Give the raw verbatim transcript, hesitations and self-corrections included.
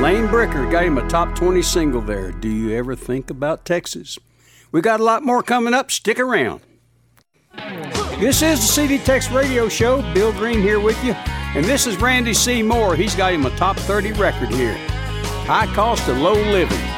Lane Bricker got him a top twenty single there. Do you ever think about Texas? We got a lot more coming up. Stick around. This is the C D Tex Radio Show. Bill Green here with you. And this is Randy C. Moore. He's got him a top thirty record here. High Cost of Low Living.